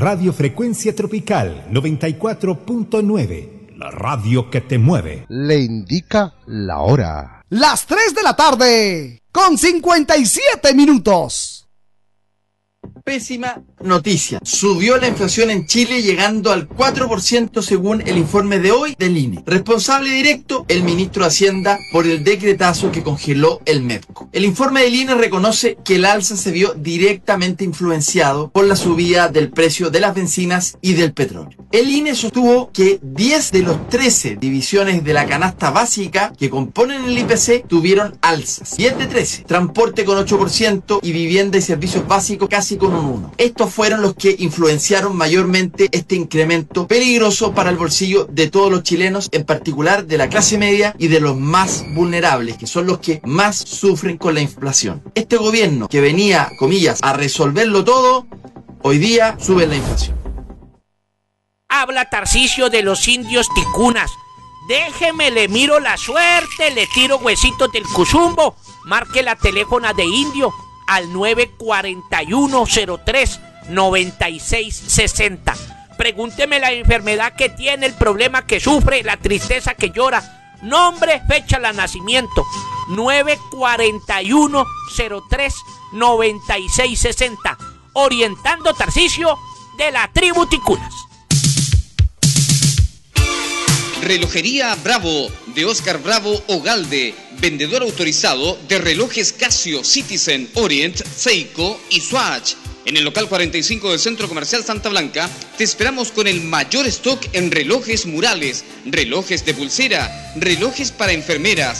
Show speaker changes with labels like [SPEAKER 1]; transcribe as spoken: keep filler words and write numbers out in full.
[SPEAKER 1] Radio Frecuencia Tropical noventa y cuatro punto nueve, la radio que te mueve.
[SPEAKER 2] Le indica la hora.
[SPEAKER 3] Las tres de la tarde, con cincuenta y siete minutos.
[SPEAKER 4] Pésima noticia. Subió la inflación en Chile llegando al cuatro por ciento según el informe de hoy del I N E. Responsable directo, el ministro de Hacienda por el decretazo que congeló el MEPCO. El informe del I N E reconoce que el alza se vio directamente influenciado por la subida del precio de las bencinas y del petróleo. El I N E sostuvo que diez de los trece divisiones de la canasta básica que componen el I P C tuvieron alzas. diez de trece. Transporte con ocho por ciento y vivienda y servicios básicos casi con un uno. Estos fueron los que influenciaron mayormente este incremento peligroso para el bolsillo de todos los chilenos, en particular de la clase media y de los más vulnerables, que son los que más sufren con la inflación. Este gobierno, que venía, comillas, a resolverlo todo, hoy día sube la inflación.
[SPEAKER 5] Habla Tarcisio de los indios ticunas. Déjeme, le miro la suerte, le tiro huesitos del cuzumbo. Marque la teléfona de Indio al nueve cuatro uno cero tres nueve seis seis cero. Pregúnteme la enfermedad que tiene, el problema que sufre, la tristeza que llora. Nombre, fecha de nacimiento. nueve cuatro uno cero tres nueve seis seis cero. Orientando Tarcisio de la tribu Ticunas.
[SPEAKER 6] Relojería Bravo, de Oscar Bravo Ogalde, vendedor autorizado de relojes Casio, Citizen, Orient, Seiko y Swatch. En el local cuarenta y cinco del Centro Comercial Santa Blanca, te esperamos con el mayor stock en relojes murales, relojes de pulsera, relojes para enfermeras,